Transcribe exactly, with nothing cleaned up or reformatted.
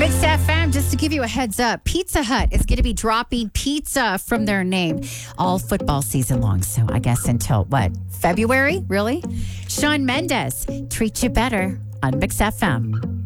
Mix F M, just to give you a heads up, Pizza Hut is going to be dropping pizza from their name all football season long. So I guess until what? February? Really? Shawn Mendes, Treat You Better on Mix F M.